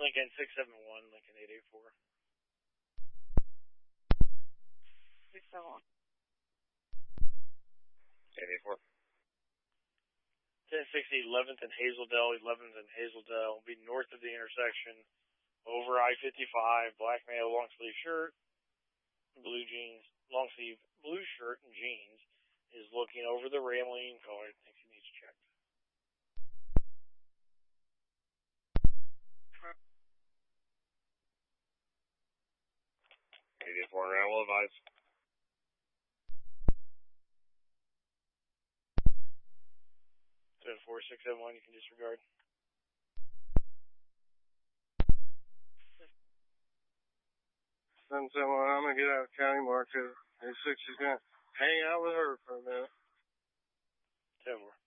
Lincoln 671, Lincoln 884. 671. 884. 1060 11th and Hazeldale, 11th and Hazeldale. Be north of the intersection, over I-55, black male, long sleeve shirt, blue jeans, long sleeve blue shirt and jeans, is looking over the railing car. Thinks he needs checked. Four round will advise. 4671, you can disregard. I'm gonna get out of County Market. A6 is gonna hang out with her for a minute. 10-4.